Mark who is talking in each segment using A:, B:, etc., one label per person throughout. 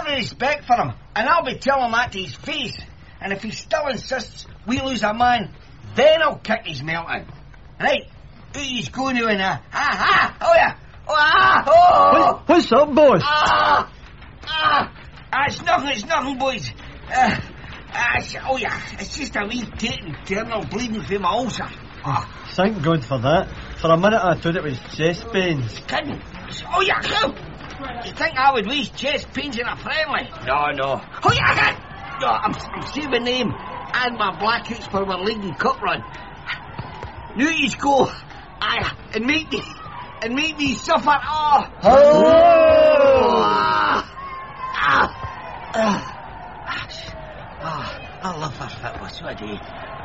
A: of respect for him, and I'll be telling that to his face. And if he still insists we lose a man, then I'll kick his melt in. Right, who he's going to in a... Oh yeah!
B: What's up, boss?
A: It's nothing, boys. It's just a wee tit internal bleeding from my ulcer.
B: Thank God for that. For a minute I thought it was chest pains.
A: Kidding? You think I would waste chest pains in a friendly? No. No, I'm saying my name and my blackouts for my league and cup run. New you go. And make me suffer. I love her football, so I do.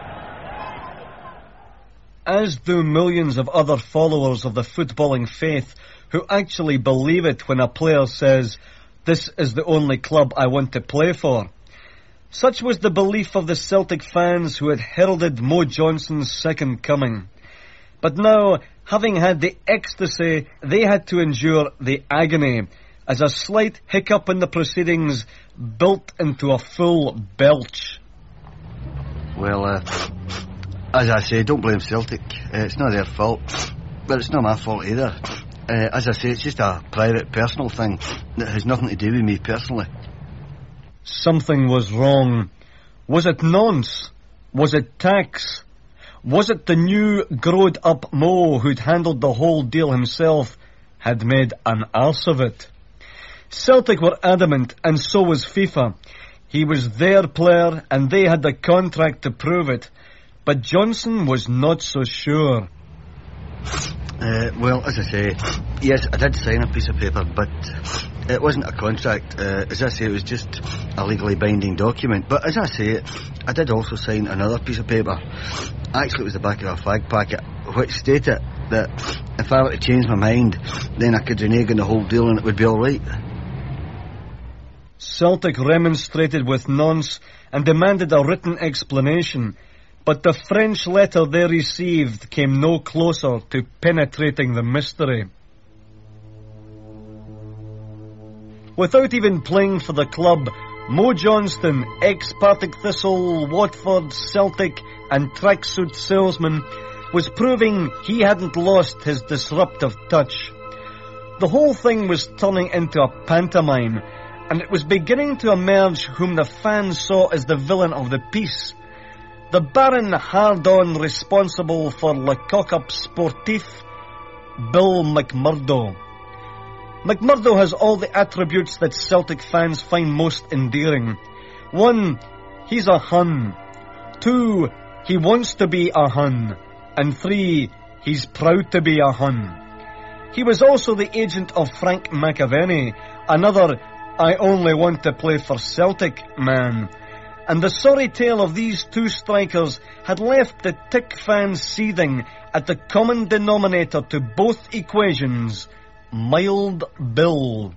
C: As do millions of other followers of the footballing faith who actually believe it when a player says, "This is the only club I want to play for." Such was the belief of the Celtic fans who had heralded Mo Johnson's second coming. But now, having had the ecstasy, they had to endure the agony, as a slight hiccup in the proceedings built into a full belch.
D: Well, as I say, don't blame Celtic. It's not their fault, but it's not my fault either. As I say, it's just a private, personal thing that has nothing to do with me personally.
C: Something was wrong. Was it nonce? Was it tax? Was it the new, growed-up Mo who'd handled the whole deal himself, had made an arse of it? Celtic were adamant, and so was FIFA. He was their player, and they had the contract to prove it. But Johnson was not so sure.
D: Well, as I say, yes, I did sign a piece of paper, but it wasn't a contract. As I say, it was just a legally binding document. But as I say, I did also sign another piece of paper. Actually, it was the back of a flag packet, which stated that if I were to change my mind, then I could renege on the whole deal and it would be all right.
C: Celtic remonstrated with nonce and demanded a written explanation, but the French letter they received came no closer to penetrating the mystery. Without even playing for the club, Mo Johnston, ex-Partick Thistle, Watford, Celtic and tracksuit salesman, was proving he hadn't lost his disruptive touch. The whole thing was turning into a pantomime, and it was beginning to emerge whom the fans saw as the villain of the piece. The barren hard-on responsible for Le Coq-Up Sportif, Bill McMurdo. McMurdo has all the attributes that Celtic fans find most endearing. 1, he's a Hun. 2, he wants to be a Hun. And 3, he's proud to be a Hun. He was also the agent of Frank McAvenny, another "I only want to play for Celtic" man. And the sorry tale of these two strikers had left the Tick fans seething at the common denominator to both equations: Mild Bill.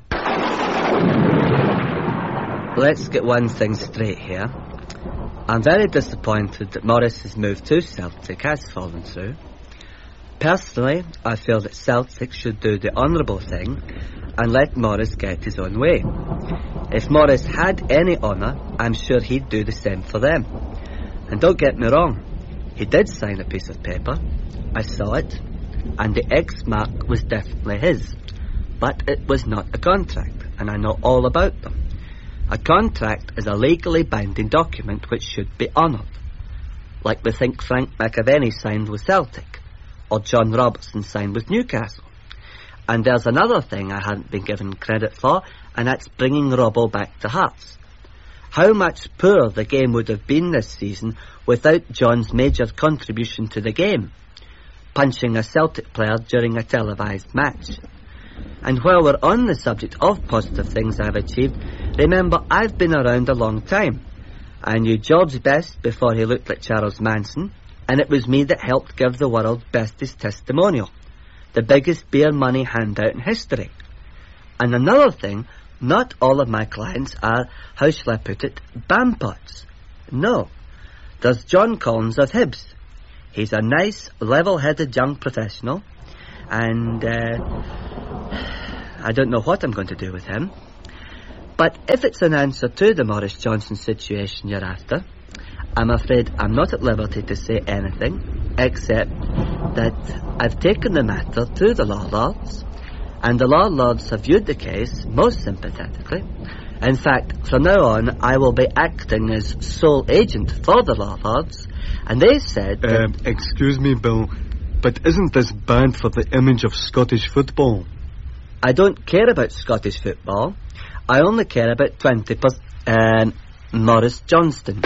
E: Let's get one thing straight here. I'm very disappointed that Morris's move to Celtic has fallen through. Personally, I feel that Celtic should do the honourable thing and let Morris get his own way. If Morris had any honour, I'm sure he'd do the same for them. And don't get me wrong, he did sign a piece of paper. I saw it, and the X mark was definitely his. But it was not a contract, and I know all about them. A contract is a legally binding document which should be honoured, like we think Frank McAvenny signed with Celtic, or John Robertson signed with Newcastle. And there's another thing I hadn't been given credit for, and that's bringing Robbo back to Hearts. How much poorer the game would have been this season without John's major contribution to the game, punching a Celtic player during a televised match. And while we're on the subject of positive things I've achieved, remember, I've been around a long time. I knew George Best before he looked like Charles Manson, and it was me that helped give the world Best's testimonial, the biggest beer money handout in history. And another thing, not all of my clients are, how shall I put it, bampots. No. There's John Collins of Hibs. He's a nice, level-headed young professional, and I don't know what I'm going to do with him. But if it's an answer to the Maurice Johnston situation you're after, I'm afraid I'm not at liberty to say anything, except that I've taken the matter to the Law Lords, and the Law Lords have viewed the case most sympathetically. In fact, from now on, I will be acting as sole agent for the Law Lords, and they said that...
C: Excuse me, Bill, but isn't this bad for the image of Scottish football?
E: I don't care about Scottish football. I only care about 20% Maurice Johnston.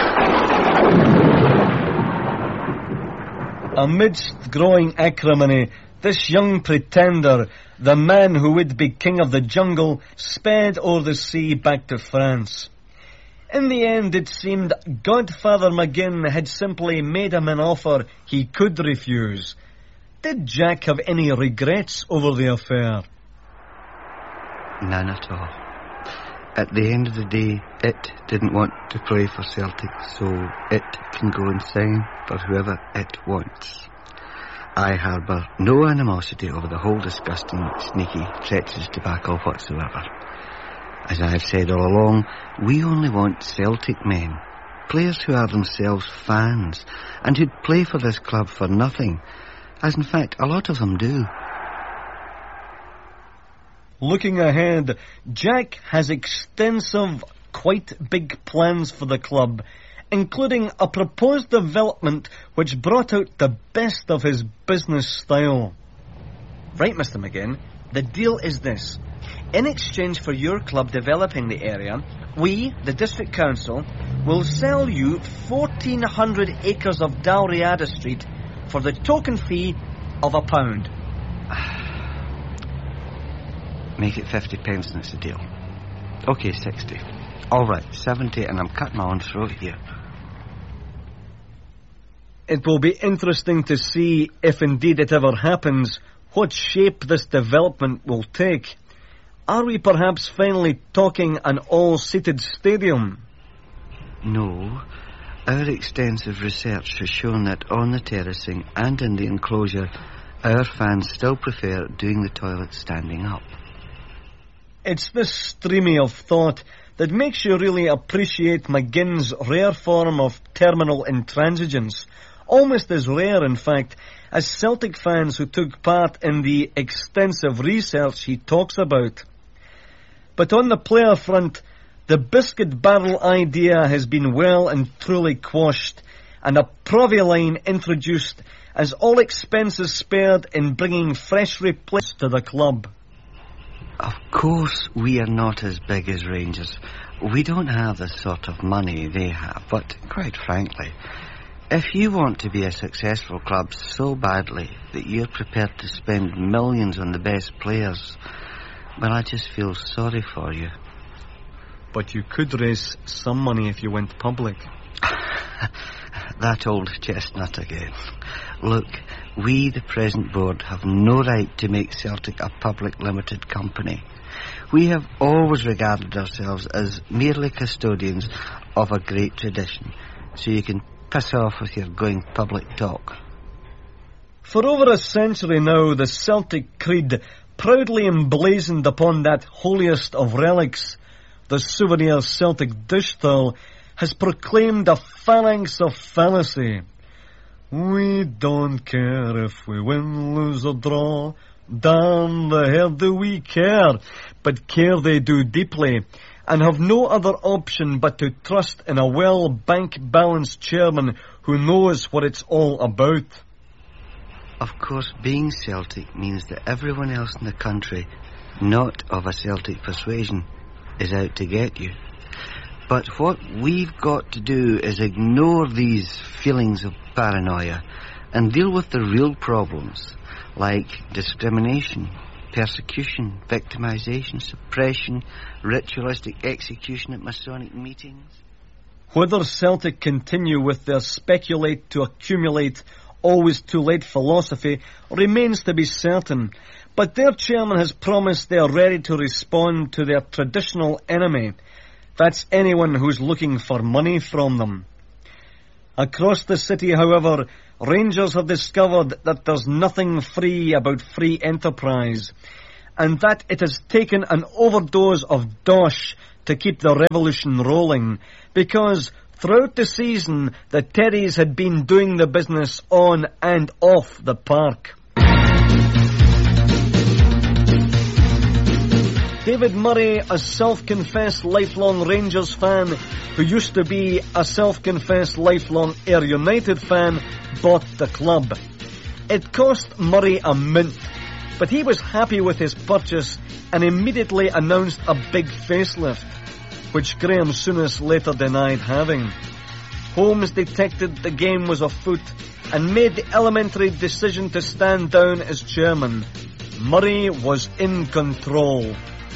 C: Amidst growing acrimony, this young pretender, the man who would be king of the jungle, sped o'er the sea back to France. In the end, it seemed Godfather McGinn had simply made him an offer he could refuse. Did Jack have any regrets over the affair?
D: None at all. At the end of the day, it didn't want to play for Celtic, so it can go and sign for whoever it wants. I harbour no animosity over the whole disgusting, sneaky, treacherous debacle whatsoever. As I've said all along, we only want Celtic men, players who are themselves fans, and who'd play for this club for nothing, as in fact a lot of them do.
C: Looking ahead, Jack has extensive, quite big plans for the club, including a proposed development which brought out the best of his business style. Right, Mr. McGinn, the deal is this. In exchange for your club developing the area, we, the District Council, will sell you 1,400 acres of Dalriada Street for the token fee of £1.
D: Make it 50 pence and it's a deal. Okay, 60. All right, 70, and I'm cutting my own throat here.
C: It will be interesting to see, if indeed it ever happens, what shape this development will take. Are we perhaps finally talking an all-seated stadium?
D: No. Our extensive research has shown that on the terracing and in the enclosure, our fans still prefer doing the toilet standing up.
C: It's this streamy of thought that makes you really appreciate McGinn's rare form of terminal intransigence, almost as rare, in fact, as Celtic fans who took part in the extensive research he talks about. But on the player front, the biscuit barrel idea has been well and truly quashed, and a Provi line introduced as all expenses spared in bringing fresh replacements to the club.
D: Of course we are not as big as Rangers. We don't have the sort of money they have, but quite frankly, if you want to be a successful club so badly that you're prepared to spend millions on the best players, well, I just feel sorry for you.
C: But you could raise some money if you went public.
D: That old chestnut again. Look, we, the present board, have no right to make Celtic a public limited company. We have always regarded ourselves as merely custodians of a great tradition, so you can piss off with your going public talk.
C: For over a century now, the Celtic creed, proudly emblazoned upon that holiest of relics, the souvenir Celtic dish towel, has proclaimed a phalanx of fallacy. We don't care if we win, lose or draw. Damn the hell do we care. But care they do deeply, and have no other option but to trust in a well-bank-balanced chairman who knows what it's all about.
D: Of course, being Celtic means that everyone else in the country, not of a Celtic persuasion, is out to get you. But what we've got to do is ignore these feelings of paranoia and deal with the real problems, like discrimination, persecution, victimization, suppression, ritualistic execution at Masonic meetings.
C: Whether Celtic continue with their speculate to accumulate, always too late philosophy remains to be certain, but their chairman has promised they are ready to respond to their traditional enemy. That's anyone who's looking for money from them. Across the city, however, Rangers have discovered that there's nothing free about free enterprise, and that it has taken an overdose of dosh to keep the revolution rolling, because throughout the season the Terrys had been doing the business on and off the park. David Murray, a self-confessed lifelong Rangers fan who used to be a self-confessed lifelong Ayr United fan, bought the club. It cost Murray a mint, but he was happy with his purchase and immediately announced a big facelift, which Graham Souness later denied having. Holmes detected the game was afoot and made the elementary decision to stand down as chairman. Murray was in control.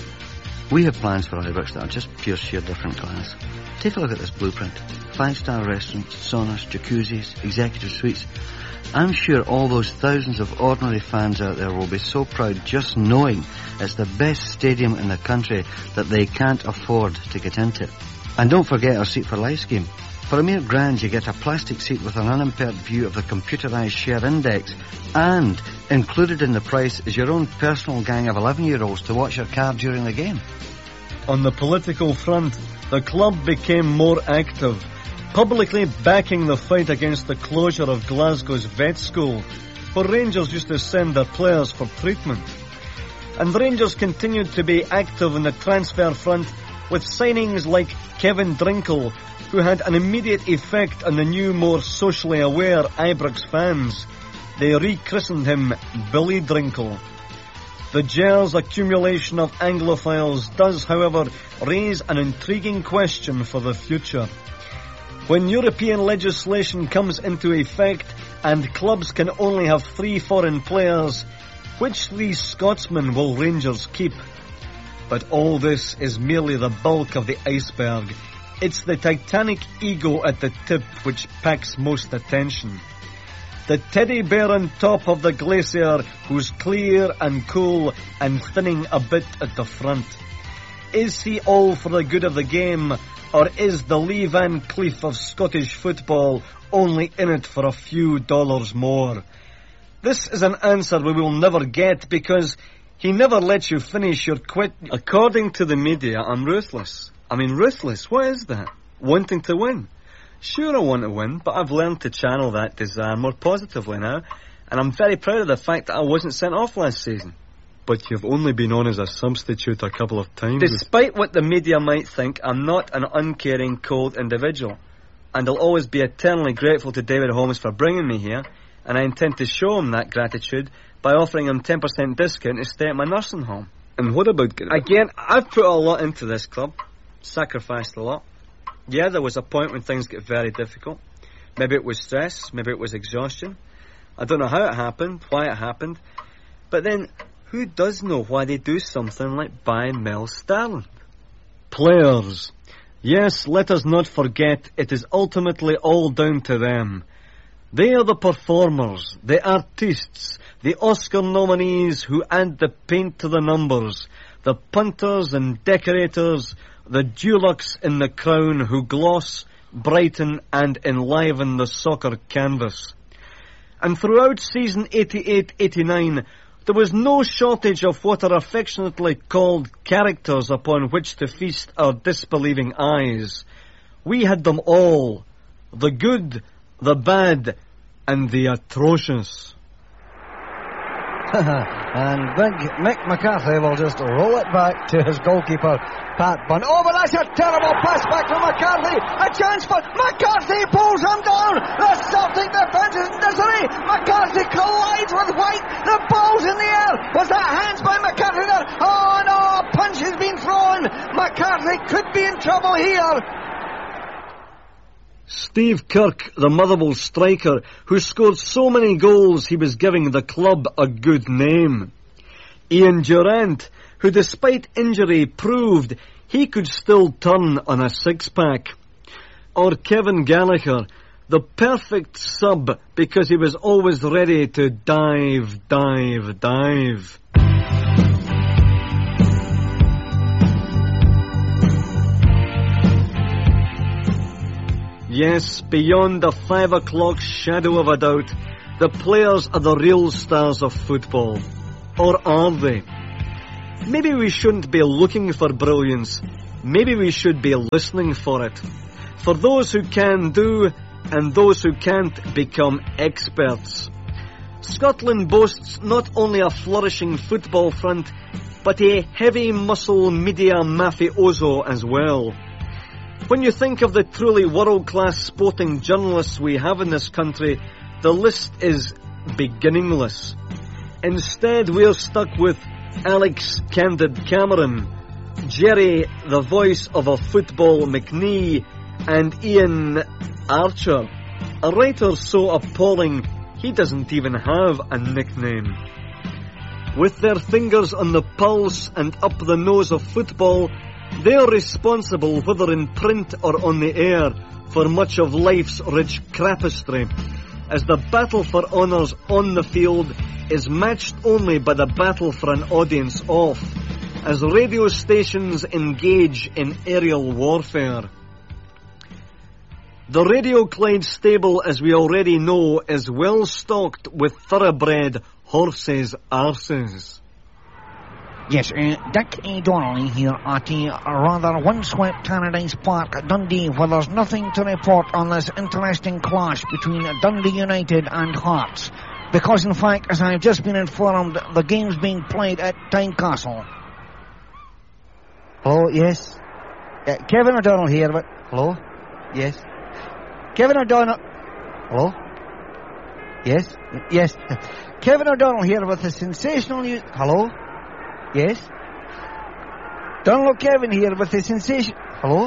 D: We have plans for Ibrox that are just pure sheer different class. Take a look at this blueprint. 5-star restaurants, saunas, jacuzzis, executive suites. I'm sure all those thousands of ordinary fans out there will be so proud just knowing it's the best stadium in the country that they can't afford to get into. And don't forget our Seat for Life scheme. For a mere £1,000 you get a plastic seat with an unimpaired view of the computerised share index, and included in the price is your own personal gang of 11-year-olds to watch your car during the game.
C: On the political front, the club became more active, publicly backing the fight against the closure of Glasgow's vet school, where Rangers used to send their players for treatment. And Rangers continued to be active on the transfer front with signings like Kevin Drinkle, who had an immediate effect on the new, more socially aware Ibrox fans. They rechristened him Billy Drinkle. The Gers accumulation of Anglophiles does, however, raise an intriguing question for the future. When European legislation comes into effect and clubs can only have 3 foreign players, which 3 Scotsmen will Rangers keep? But all this is merely the bulk of the iceberg. It's the titanic ego at the tip which packs most attention. The teddy bear on top of the glacier who's clear and cool and thinning a bit at the front. Is he all for the good of the game, or is the Lee Van Cleef of Scottish football only in it for a few dollars more? This is an answer we will never get, because he never lets you finish your quit. According to the media, I'm ruthless. I mean, ruthless, what is that? Wanting to win. Sure, I want to win, but I've learned to channel that desire more positively now, and I'm very proud of the fact that I wasn't sent off last season. But you've only been on as a substitute a couple of times. Despite what the media might think, I'm not an uncaring, cold individual, and I'll always be eternally grateful to David Holmes for bringing me here, and I intend to show him that gratitude by offering him 10% discount to stay at my nursing home. And what about... Again, I've put a lot into this club. Sacrificed a lot. Yeah, there was a point when things get very difficult. Maybe it was stress, maybe it was exhaustion. I don't know how it happened, why it happened. But then, who does know why they do something like buy Mel Starland? Players. Yes, let us not forget, it is ultimately all down to them. They are the performers, the artists, the Oscar nominees who add the paint to the numbers, the punters and decorators, the Dulux in the crown who gloss, brighten and enliven the soccer canvas. And throughout season 88-89, there was no shortage of what are affectionately called characters upon which to feast our disbelieving eyes. We had them all, the good, the bad, and the atrocious.
F: And big Mick McCarthy will just roll it back to his goalkeeper, Pat Bunn. Oh, but that's a terrible pass back from McCarthy. A chance for McCarthy, pulls him down. The Celtic defence is in misery. McCarthy collides with White. The ball's in the air. Was that hands by McCarthy there? Oh no, a punch has been thrown. McCarthy could be in trouble here.
C: Steve Kirk, the Motherwell striker, who scored so many goals he was giving the club a good name. Ian Durant, who despite injury proved he could still turn on a six-pack. Or Kevin Gallagher, the perfect sub because he was always ready to dive. Yes, beyond the 5 o'clock shadow of a doubt, the players are the real stars of football. Or are they? Maybe we shouldn't be looking for brilliance. Maybe we should be listening for it. For those who can do, and those who can't become experts. Scotland boasts not only a flourishing football front, but a heavy muscle media mafioso as well. When you think of the truly world-class sporting journalists we have in this country, the list is beginningless. Instead, we're stuck with Alex Candid Cameron, Jerry, the voice of a football McNee, and Ian Archer, a writer so appalling he doesn't even have a nickname. With their fingers on the pulse and up the nose of football, they're responsible, whether in print or on the air, for much of life's rich crapistry, as the battle for honours on the field is matched only by the battle for an audience off, as radio stations engage in aerial warfare. The Radio Clyde stable, as we already know, is well stocked with thoroughbred horses' arses.
G: Yes, Dick Donnelly here at a rather windswept Tannadice Park at Dundee, where there's nothing to report on this interesting clash between Dundee United and Hearts. Because, in fact, as I've just been informed, the game's being played at Tynecastle.
F: Hello, yes. Kevin O'Donnell here, but... Hello? Yes. Kevin O'Donnell... Hello? Yes? Yes. Kevin O'Donnell here with a sensational news... Hello? Yes? Donald Kevin here with a sensation... Hello?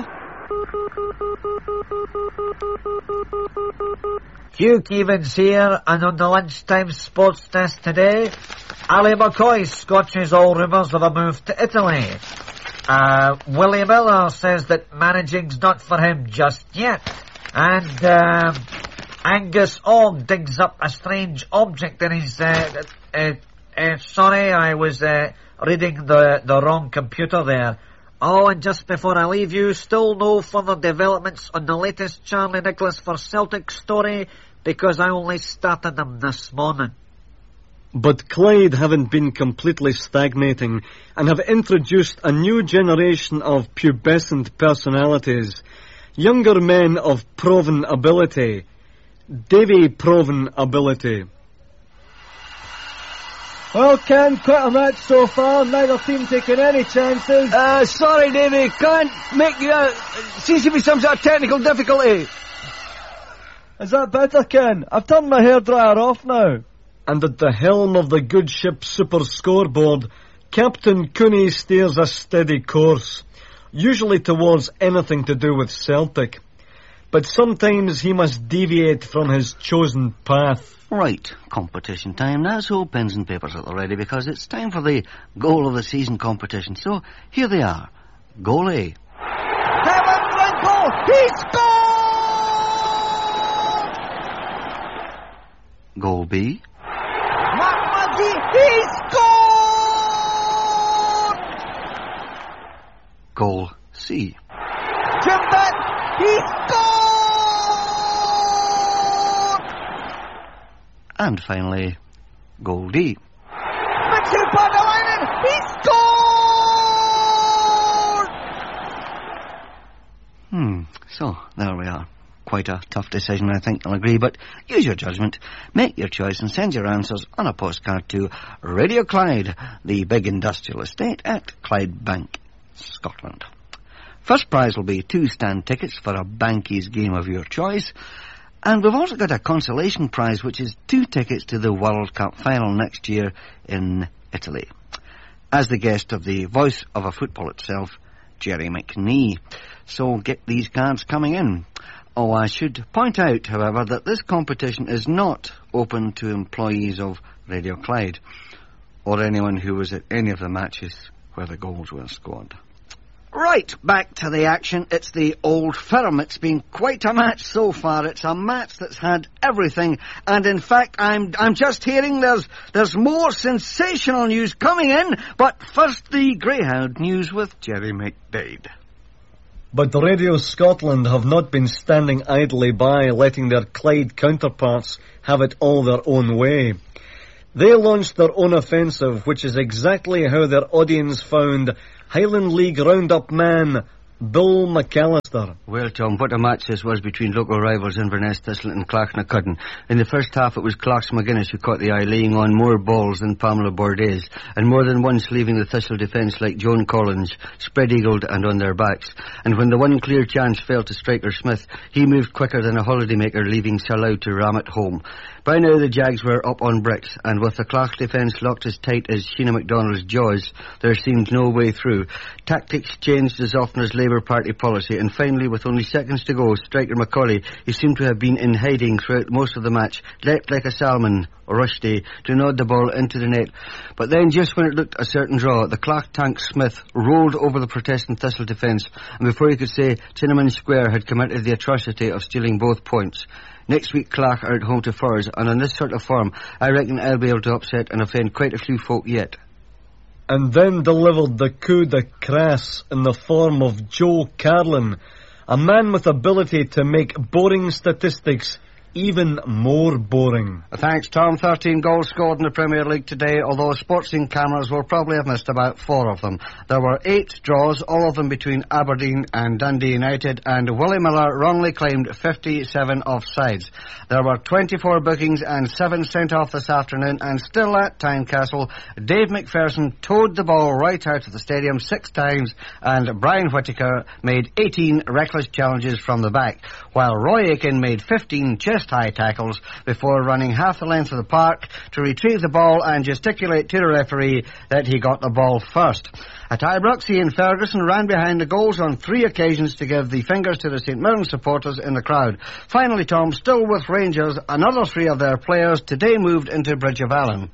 H: Hugh Keevans here, and on the lunchtime sports desk today, Ali McCoy scotches all rumours of a move to Italy. Willie Miller says that managing's not for him just yet. And Angus Ogg digs up a strange object in his... sorry, I was reading the wrong computer there. Oh, and just before I leave you, still no further developments on the latest Charlie Nicholas for Celtic story, because I only started them this morning.
C: But Clyde haven't been completely stagnating and have introduced a new generation of pubescent personalities, younger men of proven ability, Davy proven ability.
B: Well, Ken, quite a match so far, neither team taking any chances.
A: Sorry, Davy, can't make you out. Seems to be some sort of technical difficulty.
B: Is that better, Ken? I've turned my hairdryer off now.
C: And at the helm of the good ship Super Scoreboard, Captain Cooney steers a steady course, usually towards anything to do with Celtic. But sometimes he must deviate from his chosen path.
D: Right, competition time now, so pens and papers at the ready, because it's time for the goal of the season competition. So here they are. Goal A.
F: Kevin Rinko, he scored!
D: Goal B.
F: Mark Muggy, he scored!
D: Goal C.
F: Jim Bett, he scored!
D: And finally, goal D.
F: Mitchell Padalainen, he scored!
D: So, there we are. Quite a tough decision, I think you'll agree, but use your judgment, make your choice and send your answers on a postcard to Radio Clyde, the big industrial estate at Clydebank, Scotland. First prize will be 2 stand tickets for a Bankies game of your choice, and we've also got a consolation prize, which is 2 tickets to the World Cup final next year in Italy. As the guest of the voice of a football itself, Jerry McNee. So get these cards coming in. Oh, I should point out, however, that this competition is not open to employees of Radio Clyde, or anyone who was at any of the matches where the goals were scored. Right, back to the action. It's the Old Firm. It's been quite a match so far. It's a match that's had everything. And in fact, I'm just hearing there's more sensational news coming in. But first, the Greyhound news with Jerry McDade.
C: But Radio Scotland have not been standing idly by, letting their Clyde counterparts have it all their own way. They launched their own offensive, which is exactly how their audience found Highland League roundup man Bill McAllister.
D: Well, Tom, what a match this was between local rivals Inverness Thistle and Clachnacudden. In the first half, it was Clarks McGuinness who caught the eye, laying on more balls than Pamela Bordes, and more than once leaving the Thistle defence like Joan Collins, spread-eagled and on their backs. And when the one clear chance fell to Striker Smith, he moved quicker than a holidaymaker, leaving Salou to ram it home. By now the Jags were up on bricks, and with the Clarks defence locked as tight as Sheena MacDonald's jaws, there seemed no way through. Tactics changed as often as Labour Party policy, and finally, with only seconds to go, Striker Macaulay, who seemed to have been in hiding throughout most of the match, leapt like a salmon, Rushdie, to nod the ball into the net. But then, just when it looked a certain draw, the Clark tank Smith rolled over the protesting Thistle defence, and before he could say, Cinnamon Square had committed the atrocity of stealing both points. Next week, Clark are at home to Furs, and on this sort of form, I reckon I'll be able to upset and offend quite a few folk yet.
C: And then delivered the coup de grace in the form of Joe Carlin, a man with ability to make boring statistics even more boring.
I: Thanks, Tom. 13 goals scored in the Premier League today, although sportsing cameras will probably have missed about 4 of them. There were 8 draws, all of them between Aberdeen and Dundee United, and Willie Miller wrongly claimed 57 offsides. There were 24 bookings and 7 sent off this afternoon, and still at Tynecastle, Dave McPherson towed the ball right out of the stadium 6 times, and Brian Whittaker made 18 reckless challenges from the back, while Roy Aiken made 15 chest-high tackles before running half the length of the park to retrieve the ball and gesticulate to the referee that he got the ball first. At Ibrox, Ian Ferguson ran behind the goals on 3 occasions to give the fingers to the St Mirren supporters in the crowd. Finally, Tom, still with Rangers, another 3 of their players today moved into Bridge of Allen.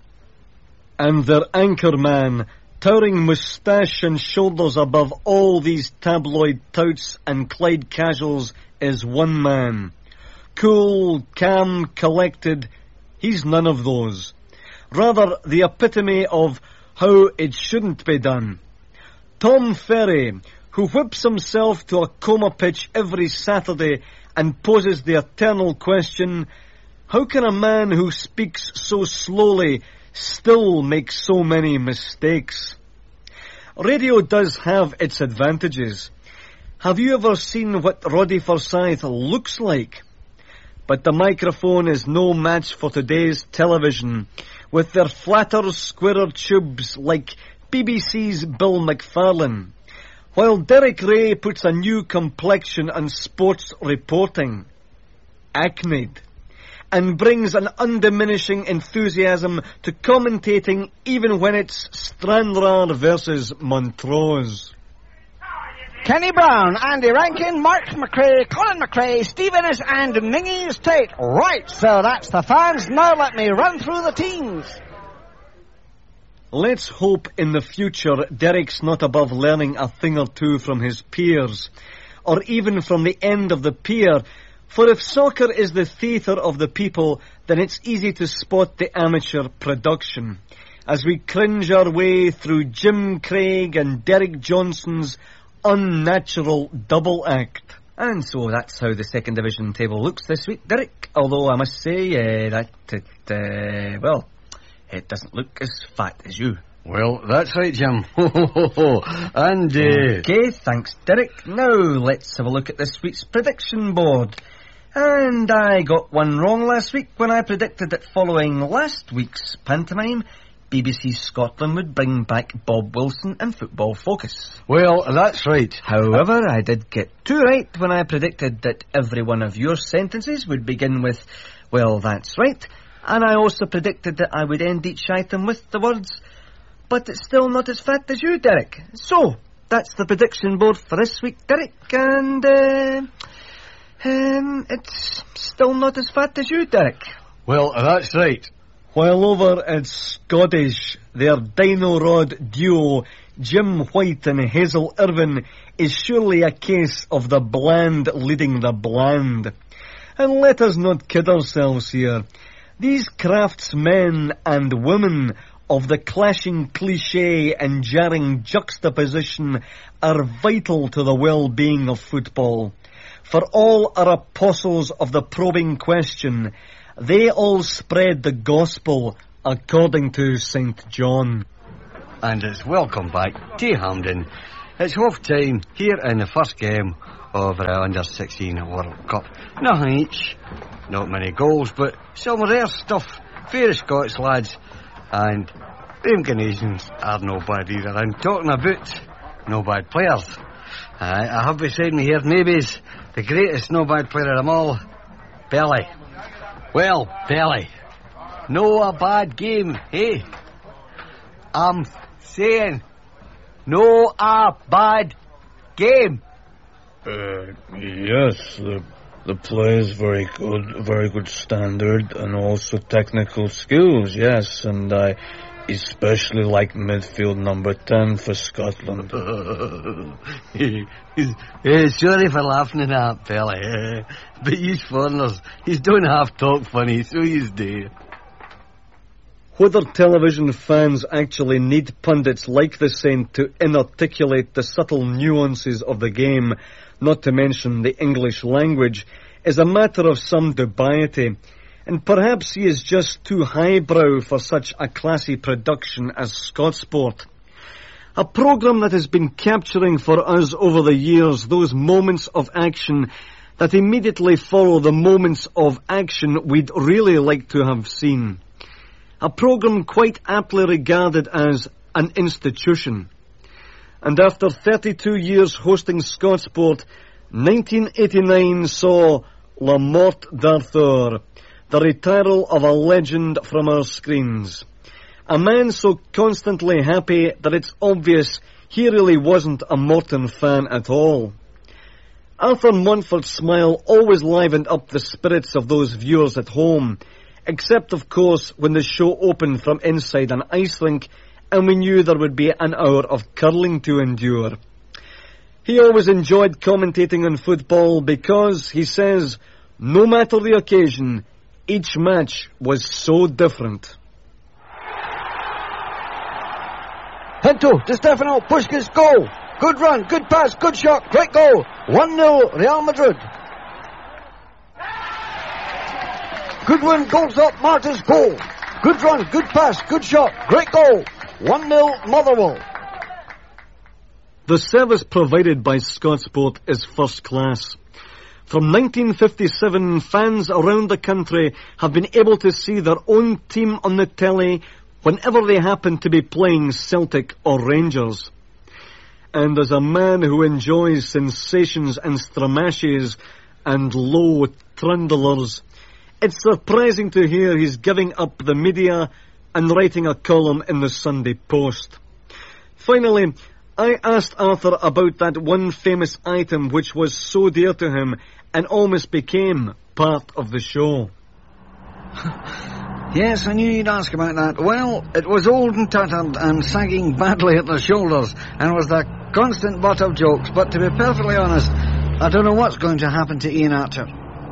C: And their anchor man, towering moustache and shoulders above all these tabloid touts and Clyde casuals, is one man. Cool, calm, collected, he's none of those. Rather, the epitome of how it shouldn't be done. Tom Ferry, who whips himself to a coma pitch every Saturday and poses the eternal question, how can a man who speaks so slowly still make so many mistakes? Radio does have its advantages. Have you ever seen what Roddy Forsyth looks like? But the microphone is no match for today's television, with their flatter, squarer tubes like BBC's Bill McFarlane, while Derek Ray puts a new complexion on sports reporting, acneed, and brings an undiminishing enthusiasm to commentating even when it's Stranraer versus Montrose.
G: Kenny Brown, Andy Rankin, Mark McRae, Colin McRae, Steve Innes and Mingy's Tate. Right, so that's the fans. Now let me run through the teams.
C: Let's hope in the future Derek's not above learning a thing or two from his peers, or even from the end of the pier, for if soccer is the theatre of the people, then it's easy to spot the amateur production, as we cringe our way through Jim Craig and Derek Johnson's unnatural double act.
E: And so that's how the second division table looks this week, Derek. Although I must say that it doesn't look as fat as you.
I: Well, that's right, Jim. And,
E: Okay, thanks, Derek. Now, let's have a look at this week's prediction board. And I got one wrong last week when I predicted that following last week's pantomime, BBC Scotland would bring back Bob Wilson and Football Focus.
I: Well, that's right.
E: However, I did get 2 right when I predicted that every one of your sentences would begin with, well, that's right. And I also predicted that I would end each item with the words, but it's still not as fat as you, Derek. So, that's the prediction board for this week, Derek, and it's still not as fat as you, Derek.
I: Well, that's right.
C: While over at Scottish, their Dino Rod duo, Jim White and Hazel Irvine, is surely a case of the bland leading the bland. And let us not kid ourselves here. These craftsmen and women of the clashing cliché and jarring juxtaposition are vital to the well-being of football. For all are apostles of the probing question. They all spread the gospel according to St. John.
I: And it's welcome back to Hampden. It's half time here in the first game of our Under-16 World Cup. Nothing each, not many goals, but some rare stuff for the Scots lads. And them Canadians are no bad either. I'm talking about no bad players. I have beside me here maybe's the greatest no bad player of them all, Belly. Well, Belly, no a bad game, eh? I'm saying, no a bad game.
J: Yes, the play is very good standard, and also technical skills, yes, and I especially like midfield number 10 for Scotland.
I: Sorry for laughing at that, Pelly, but you foreigners, you don't have talk funny, so you do.
C: Whether television fans actually need pundits like the Saint to inarticulate the subtle nuances of the game, not to mention the English language, is a matter of some dubiety, and perhaps he is just too highbrow for such a classy production as Scotsport. A programme that has been capturing for us over the years those moments of action that immediately follow the moments of action we'd really like to have seen. A programme quite aptly regarded as an institution. And after 32 years hosting Scotsport, 1989 saw La Mort d'Arthur, the retiral of a legend from our screens. A man so constantly happy that it's obvious he really wasn't a Morton fan at all. Arthur Montfort's smile always livened up the spirits of those viewers at home, except, of course, when the show opened from inside an ice rink and we knew there would be an hour of curling to endure. He always enjoyed commentating on football because, he says, no matter the occasion, each match was so different.
F: Hinto, Di Stefano, Puskas, goal! Good run, good pass, good shot, great goal! 1-0, Real Madrid. Goodwin goals up, Martin's goal. Good run, good pass, good shot, great goal. 1-0, Motherwell.
C: The service provided by Scotsport is first class. From 1957, fans around the country have been able to see their own team on the telly whenever they happen to be playing Celtic or Rangers. And as a man who enjoys sensations and stramashes and low trundlers, it's surprising to hear he's giving up the media and writing a column in the Sunday Post. Finally, I asked Arthur about that one famous item which was so dear to him and almost became part of the show.
F: Yes, I knew you'd ask about that. Well, it was old and tattered and sagging badly at the shoulders and was the constant butt of jokes, but to be perfectly honest, I don't know what's going to happen to Ian Archer.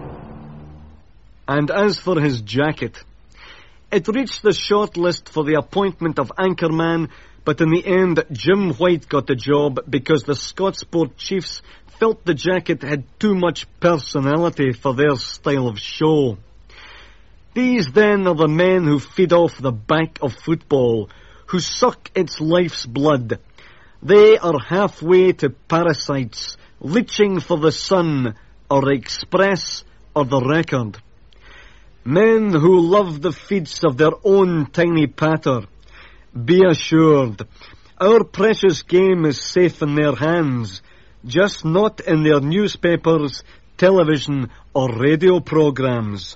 C: And as for his jacket, it reached the short list for the appointment of anchorman, but in the end Jim White got the job because the Scotsport chiefs felt the jacket had too much personality for their style of show. These then are the men who feed off the back of football, who suck its life's blood. They are halfway to parasites, leeching for the Sun, or the Express, or the Record. Men who love the feats of their own tiny patter. Be assured, our precious game is safe in their hands, just not in their newspapers, television, or radio programs.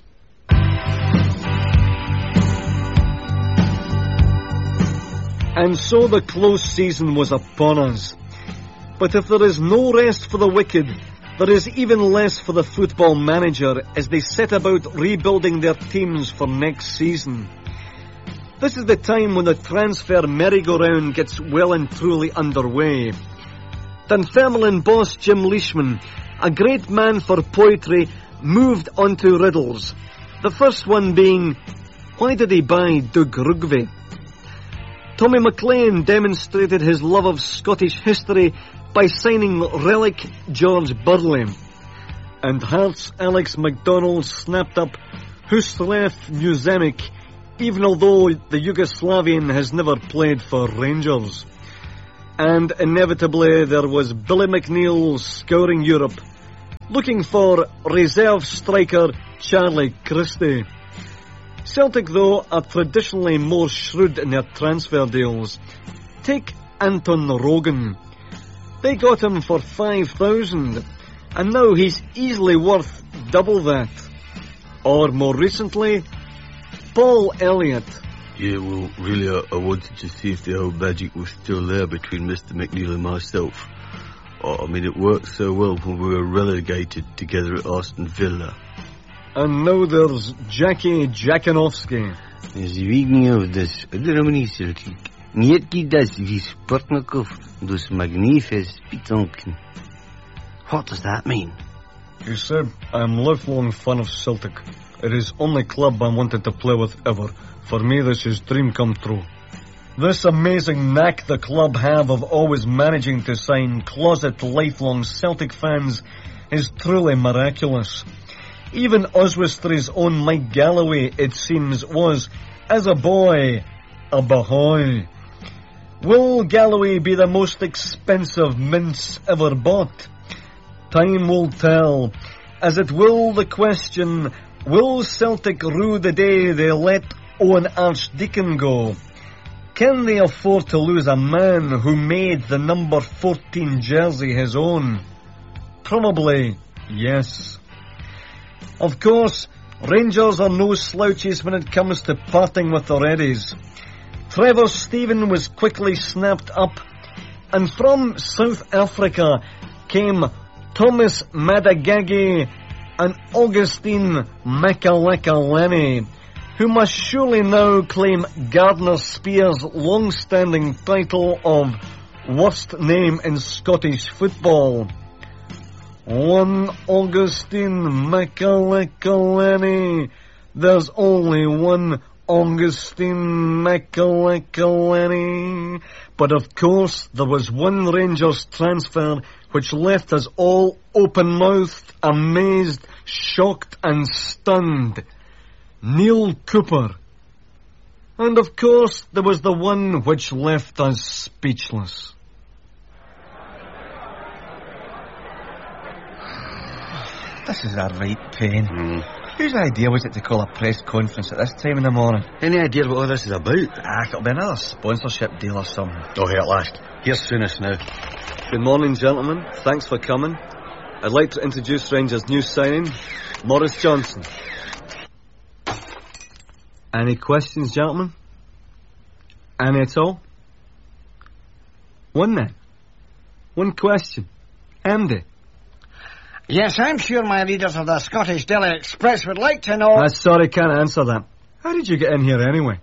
C: And so the close season was upon us. But if there is no rest for the wicked, there is even less for the football manager as they set about rebuilding their teams for next season. This is the time when the transfer merry-go-round gets well and truly underway. Dunfermline boss Jim Leishman, a great man for poetry, moved on to riddles. The first one being, why did he buy Doug Rugby? Tommy McLean demonstrated his love of Scottish history by signing relic George Burley. And Hearts' Alex MacDonald snapped up Husref Musemic even although the Yugoslavian has never played for Rangers. And inevitably there was Billy McNeil scouring Europe, looking for reserve striker Charlie Christie. Celtic, though, are traditionally more shrewd in their transfer deals. Take Anton Rogan. They got him for 5,000, and now he's easily worth double that. Or more recently, Paul Elliott.
D: Yeah, well, really, I wanted to see if the old magic was still there between Mr. McNeil and myself. I mean, it worked so well when we were relegated together at Aston Villa.
C: And now there's Jackie Jakanowski.
D: Звигнил das Романисельтик. Нет кидать вис Портников dus magnifies Pitonken. What does that mean?
C: You said I am lifelong fan of Celtic. It is only club I wanted to play with ever. For me, this is dream come true. This amazing knack the club have of always managing to sign closet lifelong Celtic fans is truly miraculous. Even Oswestry's own Mike Galloway, it seems, was, as a boy, a bahoy. Will Galloway be the most expensive mince ever bought? Time will tell, as it will the question, will Celtic rue the day they let Owen Archdeacon go? Can they afford to lose a man who made the number 14 jersey his own? Probably, yes. Of course, Rangers are no slouches when it comes to parting with the Reddies. Trevor Stephen was quickly snapped up, and from South Africa came Thomas Madagagi and Augustine Makalakalani, who must surely now claim Gardner Spears' long-standing title of worst name in Scottish football. One Augustine Makalakalani. There's only one Augustine Makalakalani. But of course, there was one Rangers transfer which left us all open-mouthed, amazed, shocked and stunned. Neil Cooper. And of course, there was the one which left us speechless.
K: This is a right pain. Whose idea was it to call a press conference at this time in the morning?
D: Any idea what all this is about?
K: It'll be another sponsorship deal or something.
D: Oh, here at last. Here's Soonest now.
C: Good morning, gentlemen. Thanks for coming. I'd like to introduce Rangers' new signing, Maurice Johnson. Any questions, gentlemen? Any at all? One then. One question. Andy.
F: Yes, I'm sure my readers of the Scottish Daily Express would like to know...
C: Sorry, can't answer that. How did you get in here anyway?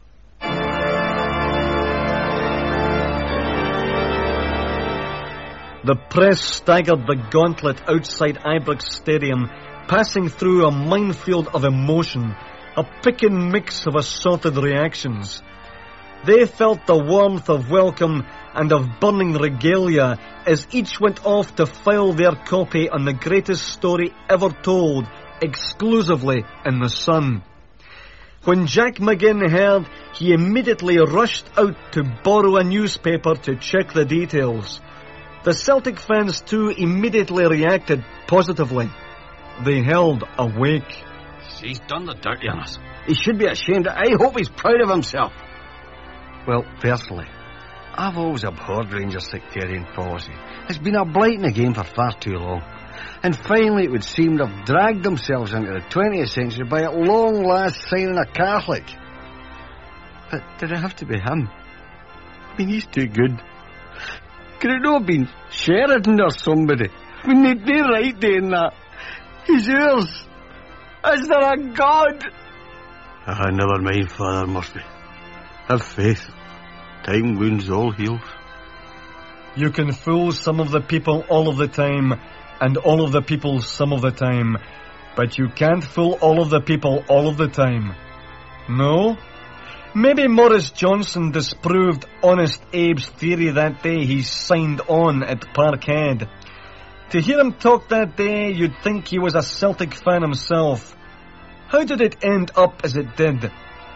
C: The press staggered the gauntlet outside Ibrox Stadium, passing through a minefield of emotion, a picking mix of assorted reactions. They felt the warmth of welcome and of burning regalia as each went off to file their copy on the greatest story ever told, exclusively in the Sun. When Jack McGinn heard, he immediately rushed out to borrow a newspaper to check the details. The Celtic fans too immediately reacted positively. They held awake.
A: He's done the dirty on us. He should be ashamed. I hope he's proud of himself.
I: Well, personally, I've always abhorred Rangers' sectarian policy. It's been a blight in the game for far too long. And finally it would seem to have dragged themselves into the 20th century by at long last signing a Catholic. But did it have to be him? I mean, he's too good. Could it not have been Sheridan or somebody? I mean, they're right doing that. He's yours. Is there a God?
D: Never mind, Father Murphy. Have faith. Time wounds all heals.
C: You can fool some of the people all of the time, and all of the people some of the time, but you can't fool all of the people all of the time. No? Maybe Maurice Johnson disproved Honest Abe's theory that day he signed on at Parkhead. To hear him talk that day, you'd think he was a Celtic fan himself. How did it end up as it did?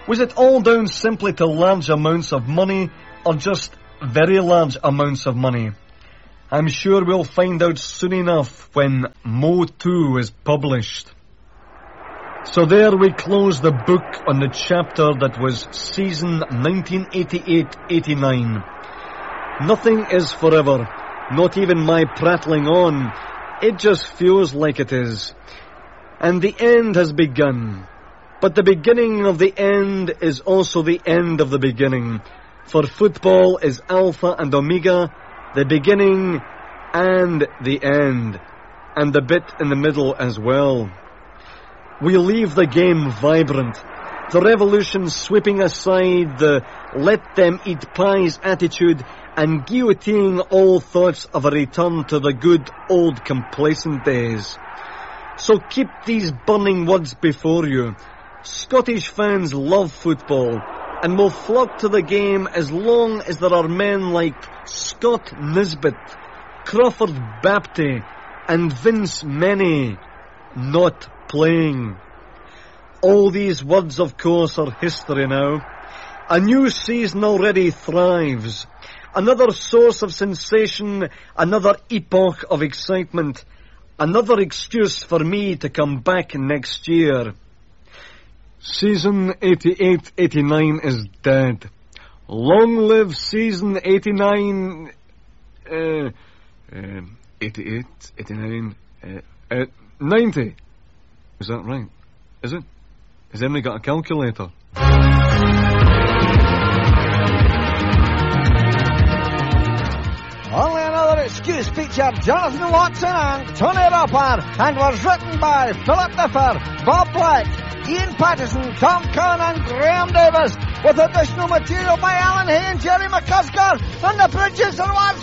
C: Was it all down simply to large amounts of money, or just very large amounts of money? I'm sure we'll find out soon enough when Mo 2 is published. So there we close the book on the chapter that was season 1988-89. Nothing is forever, not even my prattling on. It just feels like it is. And the end has begun. But the beginning of the end is also the end of the beginning. For football is Alpha and Omega, the beginning and the end. And the bit in the middle as well. We leave the game vibrant. The revolution sweeping aside the let them eat pies attitude and guillotining all thoughts of a return to the good old complacent days. So keep these burning words before you. Scottish fans love football and will flock to the game as long as there are men like Scott Nisbet, Crawford Bapty and Vince Mennie not playing. All these words, of course, are history now. A new season already thrives. Another source of sensation, another epoch of excitement, another excuse for me to come back next year. Season 88-89 is dead. Long live season 89... 88, 89... 90. Is that right? Is it? Has Emily got a calculator?
F: Only Another Excuse featured Jonathan Watson and Tony Roper and was written by Philip Differ, Bob Black, Ian Patterson, Tom Curran and Graham Davis, with additional material by Alan Hay and Jerry McCusker, and the producer was